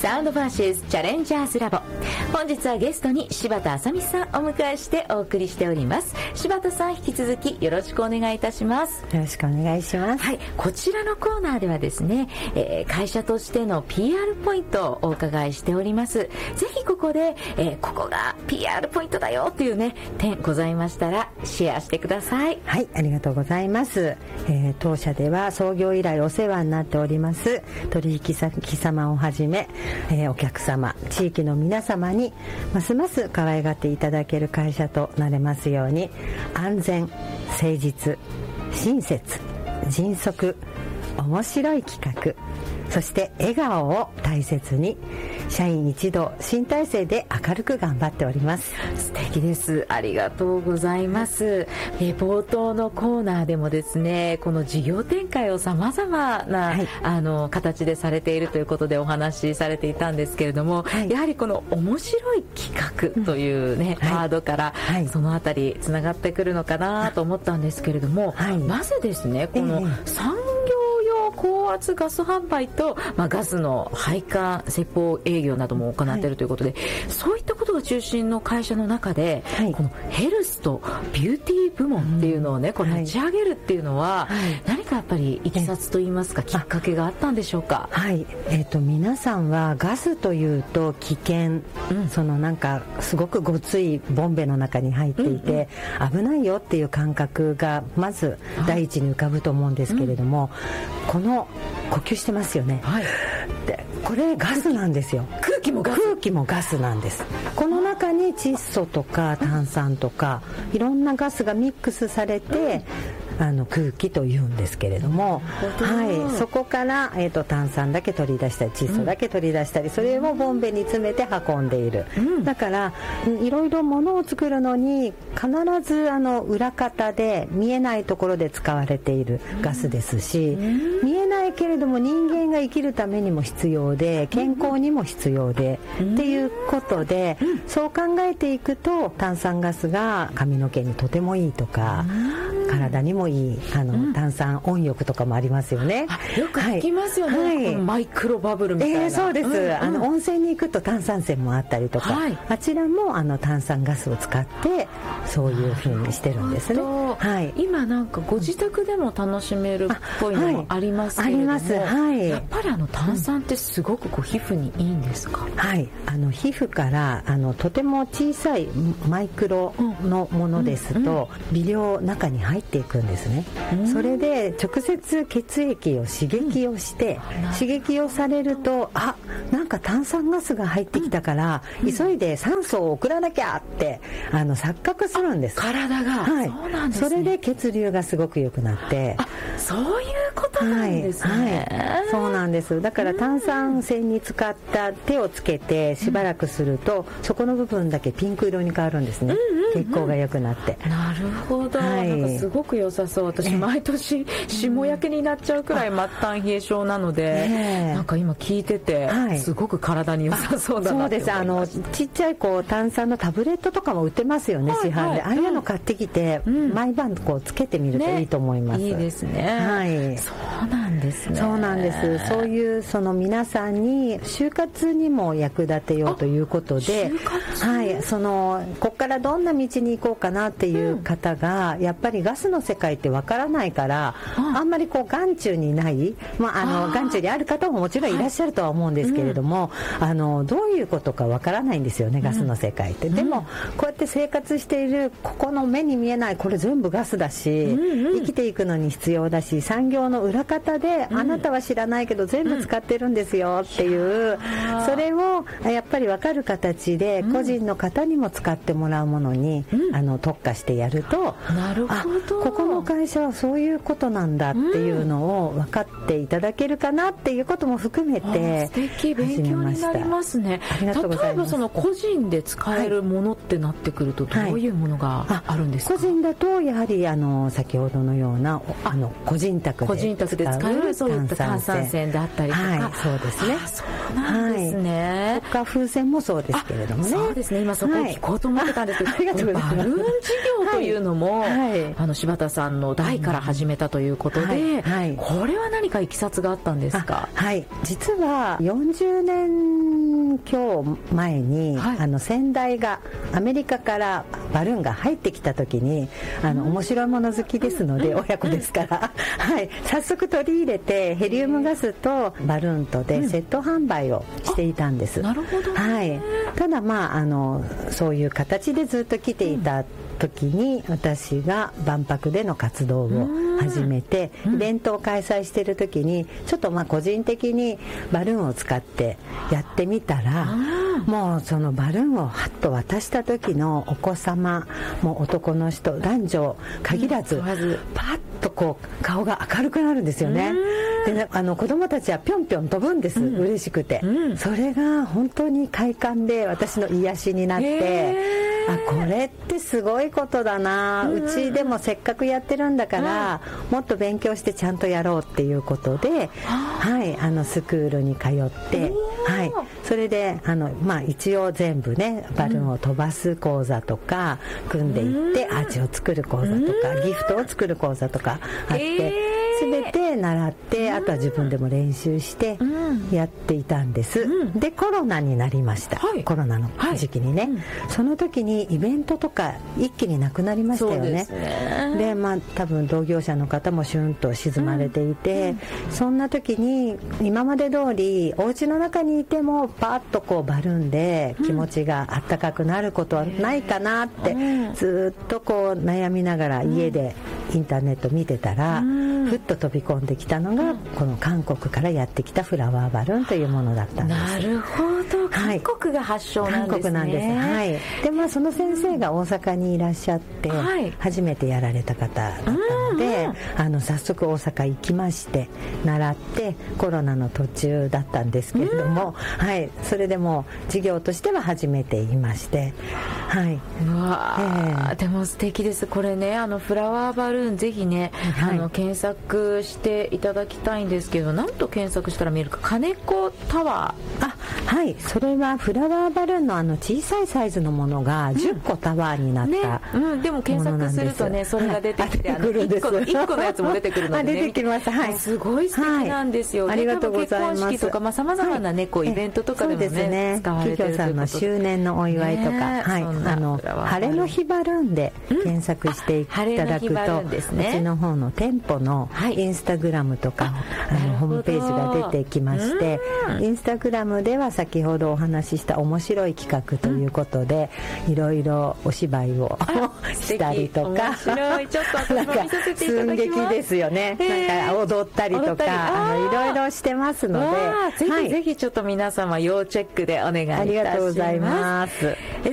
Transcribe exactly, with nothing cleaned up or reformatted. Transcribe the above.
サウンドバーシスチャレンジャーズラボ。本日はゲストに柴田麻美さんをお迎えしてお送りしております。柴田さん、引き続きよろしくお願いいたします。 よろしくお願いします。 はい、こちらのコーナーではですね、えー、会社としての ピーアール ポイントをお伺いしております。ぜひここで、えー、ここが ピーアール ポイントだよっていうね点ございましたらシェアしてください。 はい、ありがとうございます。えー、当社では創業以来お世話になっております取引先様をはじめ、えー、お客様、地域の皆様にますます可愛がっていただける会社となれますように、安全、誠実、親切、迅速、面白い企画、そして笑顔を大切に社員一同新体制で明るく頑張っております。 素敵です。ありがとうございます。え冒頭のコーナーでもですね、この事業展開をさまざまな、はい、あの形でされているということでお話しされていたんですけれども、はい、やはりこの面白い企画というね、うん、ワードから、はい、そのあたりつながってくるのかなと思ったんですけれども、はい、まずですね、この産業高圧ガス販売と、まあ、ガスの配管施工営業なども行っているということで、はい、そういったことが中心の会社の中で、はい、このヘルスとビューティー部門っていうのをね、うん、これ立ち上げるっていうのは、はい、何かやっぱりいきさつといいますかきっかけがあったんでしょうか。 はい、えーと、皆さんはガスというと危険、うん、そのなんかすごくごついボンベの中に入っていて、うんうん、危ないよっていう感覚がまず第一に浮かぶと思うんですけれども、うん、この呼吸してますよね、はい、でこれガスなんですよ。 空気もガス空気もガスなんです。この中に窒素とか炭酸とかいろんなガスがミックスされて、うん、あの空気というんですけれども、はい、そこから、えーと、炭酸だけ取り出したり窒素だけ取り出したり、うん、それをボンベに詰めて運んでいる、うん、だからいろいろものを作るのに必ずあの裏方で見えないところで使われているガスですし、うん、見えないけれども人間が生きるためにも必要で健康にも必要で、うん、っていうことで、うん、そう考えていくと炭酸ガスが髪の毛にとてもいいとか、うん、体にもいいあの、うん、炭酸温浴とかもありますよね。 よく聞きますよね、はい、マイクロバブルみたいな、 えー、そうです、うんうん、あの温泉に行くと炭酸泉もあったりとか、はい、あちらもあの炭酸ガスを使ってそういう風にしてるんですね、はい、 今なんかご自宅でも楽しめるっぽいのもありますけれども、はい、あります、はい、やっぱりあの炭酸ってすごくこう皮膚にいいんですか。 はい、あの皮膚からあのとても小さいマイクロのものですと、うんうん、微量中に入っていくんですね、うん、それで直接血液を刺激をして、うん、刺激をされるとあなんか炭酸ガスが入ってきたから、うん、急いで酸素を送らなきゃってあの錯覚するんです。 体が、 はい、そうなんですね。それで血流がすごく良くなって、 あそういうことなんですね、はいはい、 そうなんです。だから炭酸泉に使った手をつけてしばらくすると、うん、そこの部分だけピンク色に変わるんですね、うんうんうん、血行が良くなって。 なるほど、はい、なんかすごく良さそう。私毎年霜焼けになっちゃうくらい末端冷え性なので、ね、なんか今聞いてて、はい、すごく体に良さそうだなって思いました。 そうです。あのちっちゃいこう炭酸のタブレットとかも売ってますよね、はい、市販で、ああいうの買ってきて、うん、毎晩こうつけてみるといいと思います、ね、 いいですね、 はい、 そうなんですね。 そうなんです。そういうその皆さんに就活にも役立てようということで、はい、そのここからどんな道に行こうかなっていう方が、うん、やっぱりガスの世界ってわからないから、うん、あんまりこう眼中にない、まあ、あの眼中にある方ももちろんいらっしゃるとは思うんですけれども、はい、あのどういうことかわからないんですよね、ガスの世界って、うん、でもこうやって生活しているここの目に見えないこれ全部ガスだし、うんうん、生きていくのに必要だし、産業の裏方で、うん、あなたは知らないけど全部使ってるんですよっていう、うん、それをやっぱり分かる形で個人の方にも使ってもらうものに、うん、あの特化してやると、 なるほど、 あここの会社はそういうことなんだっていうのを分かっていただけるかなっていうことも含めて素敵、勉強になりますね。 ありがとうございます。 例えばその個人で使えるものってなってくるとどういうものがあるんですか。 はい、個人だとやはりあの先ほどのようなあの個人宅で使う、個人宅で使ううん、そういった炭酸泉であったりとか、 はい、そうですね。 そうなんですね、 はい、他風船もそうですけれどもね。 そうですね、今そこを聞こうと思ってたんですけど、はい、ありがとうございます。バルーン事業というのも、はい、あの柴田さんの代から始めたということで、はいはい、これは何かいきさつがあったんですか？ はい、実はよんじゅうねん今日前に、はい、あの先代がアメリカからバルーンが入ってきた時に、あの面白いもの好きですので、親子ですから、はい、早速取り入れてヘリウムガスとバルーンとでセット販売をしていたんです、 うん、なるほど、 はい、ただまあ、あのそういう形でずっと来ていた時に、私が万博での活動を始めて、イベントを開催している時にちょっとまあ個人的にバルーンを使ってやってみたら、もうそのバルーンをハッと渡した時のお子様も男の人男女限らず、パッとこう顔が明るくなるんですよね。でね、あの子供たちはぴょんぴょん飛ぶんです、うん、嬉しくて、うん、それが本当に快感で私の癒しになって、あ、これってすごいことだな、うちでもせっかくやってるんだから、うん、もっと勉強してちゃんとやろうっていうことで、はい、あのスクールに通って、はい、それであの、まあ、一応全部ねバルーンを飛ばす講座とか組んでいって、アーチを作る講座とか、ギフトを作る講座とかあって、全て習って、あとは自分でも練習してやっていたんです、うん、でコロナになりました、はい、コロナの時期にね、はい、その時にイベントとか一気になくなりましたよね。そうですね。で、まあ、多分同業者の方もシュンと沈まれていて、うんうん、そんな時に今まで通りお家の中にいてもパッとこうバルーンで気持ちがあったかくなることはないかなって、うん、ずっとこう悩みながら家でインターネット見てたら、うん、ふっと飛び込んできたのが、うん、この韓国からやってきたフラワーバルーンというものだったんです。 なるほど、韓国が発祥なんですね。 韓国なんです、はい。で、まあ、その先生が大阪にいらっしゃって、うん、初めてやられた方だったので、うん、あの早速大阪行きまして習って、コロナの途中だったんですけれども、うん、はい、それでも授業としては初めていまして、はい、 うわ、えー、でも素敵です。これね、あのフラワーバルーンぜひね、はい、あの検索していただきたいんですけど、なんと検索したら見えるか、金子タワー。 あ、はい、それはフラワーバルーンのあの小さいサイズのものがじゅっこタワーになった、 ね、うん、でも検索するとね、それが出てきて、はい、あのいっこのいっこのやつも出てくるので、ね、 出てきます、はい、 すごい素敵なんですよ、 はい、ありがとうございます。 結婚式とか、まあ、様々なね、こうイベントとかでもね、そうですね、使われてるということで、企業さんの周年のお祝いとか、ね、はい、あの晴れの日バルーンで検索していただくと、うちの方の店舗のインスタグラムとか、あのホームページが出てきまして、インスタグラムでは先ほどお話しした面白い企画ということで、いろいろお芝居をしたりとか、面白い、ちょっと私も見させていただきます。 寸劇ですよね、なんか踊ったりとか、あのいろいろしてますので、 ぜひぜひちょっと皆様要チェックでお願いいたします。 ありがとうございます。